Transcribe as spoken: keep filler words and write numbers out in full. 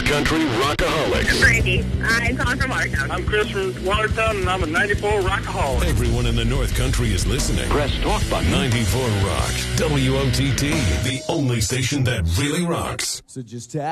North Country Rockaholics. Brandy. I'm calling from Watertown. I'm Chris from Watertown, and I'm a ninety-four Rockaholic. Everyone in the North Country is listening. Press talk button. ninety-four Rock. W O T T, the only station that really rocks. So just tap.